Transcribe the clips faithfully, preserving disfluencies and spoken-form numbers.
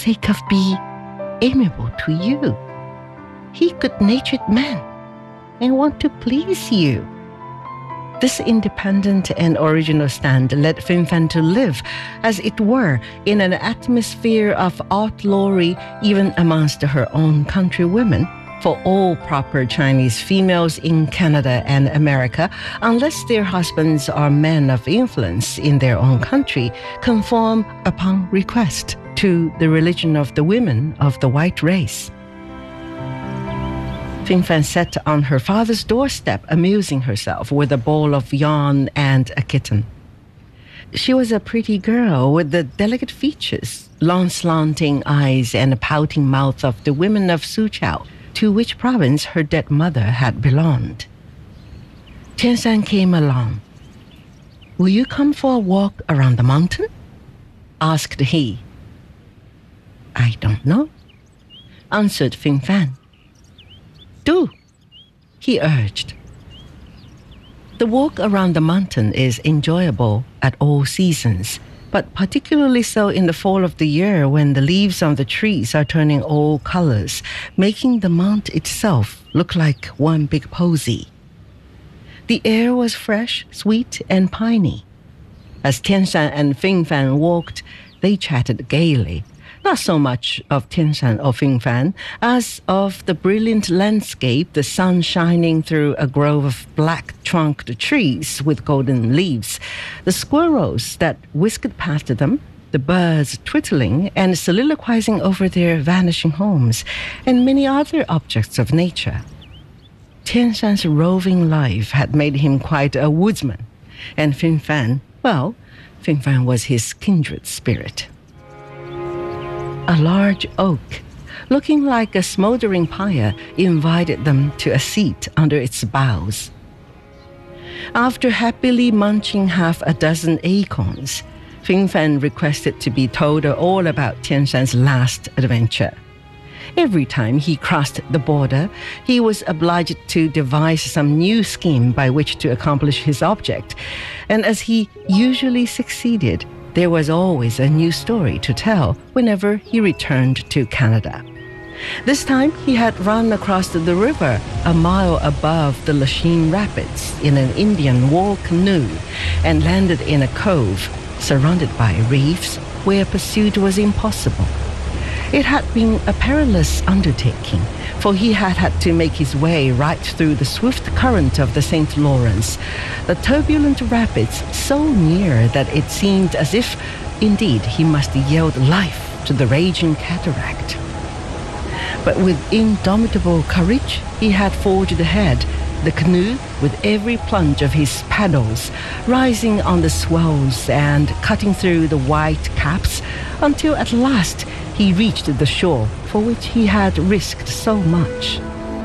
sake of be amiable to you. He good-natured man and want to please you. This independent and original stand led Fin Fan to live, as it were, in an atmosphere of outlawry even amongst her own countrywomen. For all proper Chinese females in Canada and America, unless their husbands are men of influence in their own country, conform upon request to the religion of the women of the white race. Fin Fan sat on her father's doorstep, amusing herself with a bowl of yarn and a kitten. She was a pretty girl with the delicate features, long slanting eyes, and a pouting mouth of the women of Suzhou, to which province her dead mother had belonged. Tian Shan came along. "Will you come for a walk around the mountain?" asked he. "I don't know," answered Fin Fan. "Do," he urged. The walk around the mountain is enjoyable at all seasons, but particularly so in the fall of the year when the leaves on the trees are turning all colors, making the mount itself look like one big posy. The air was fresh, sweet, and piney. As Tian Shan and Fin Fan walked, they chatted gaily, not so much of Tian Shan or Fin Fan as of the brilliant landscape, the sun shining through a grove of black-trunked trees with golden leaves, the squirrels that whisked past them, the birds twittering and soliloquizing over their vanishing homes, and many other objects of nature. Tian Shan's roving life had made him quite a woodsman, and Fin Fan, well, Fin Fan was his kindred spirit. A large oak, looking like a smoldering pyre, invited them to a seat under its boughs. After happily munching half a dozen acorns, Fin Fan requested to be told all about Tian Shan's last adventure. Every time he crossed the border, he was obliged to devise some new scheme by which to accomplish his object, and as he usually succeeded, there was always a new story to tell whenever he returned to Canada. This time, he had run across the river a mile above the Lachine Rapids in an Indian war canoe and landed in a cove surrounded by reefs where pursuit was impossible. It had been a perilous undertaking, for he had had to make his way right through the swift current of the Saint Lawrence, the turbulent rapids so near that it seemed as if, indeed, he must yield life to the raging cataract. But with indomitable courage, he had forged ahead, the canoe, with every plunge of his paddles, rising on the swells and cutting through the white caps, until at last he reached the shore for which he had risked so much.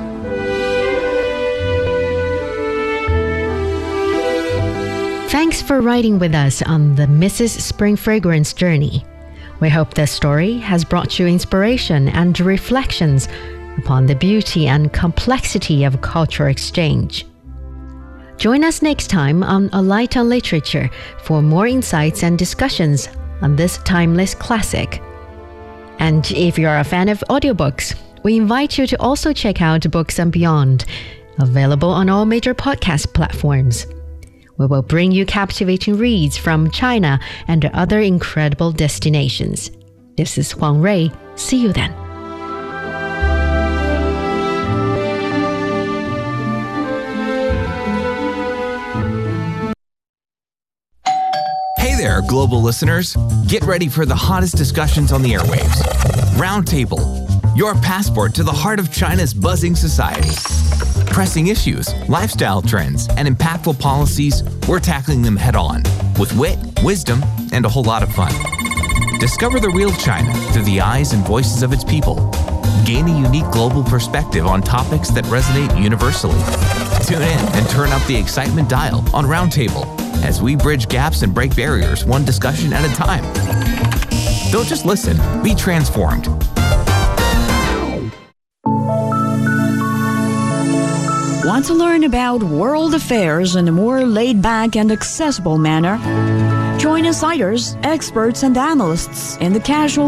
Thanks for riding with us on the Missus Spring Fragrance journey. We hope this story has brought you inspiration and reflections upon the beauty and complexity of cultural exchange. Join us next time on A Light on Literature for more insights and discussions on this timeless classic. And if you're a fan of audiobooks, we invite you to also check out Books and Beyond, available on all major podcast platforms. We will bring you captivating reads from China and other incredible destinations. This is Huang Rui. See you then. Hey there, global listeners. Get ready for the hottest discussions on the airwaves. Roundtable, your passport to the heart of China's buzzing society. Pressing issues, lifestyle trends, and impactful policies, we're tackling them head on with wit, wisdom, and a whole lot of fun. Discover the real China through the eyes and voices of its people. Gain a unique global perspective on topics that resonate universally. Tune in and turn up the excitement dial on Roundtable as we bridge gaps and break barriers one discussion at a time. Don't just listen, be transformed. Want to learn about world affairs in a more laid-back and accessible manner? Join insiders, experts, and analysts in the casual